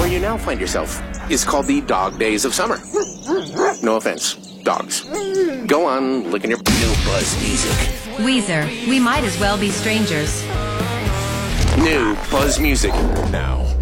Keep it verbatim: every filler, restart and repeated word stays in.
you now find yourself is called the dog days of summer. No offense, dogs. Go on, licking your... New Buzz Music. Weezer, we might as well be strangers. New Buzz Music. Now.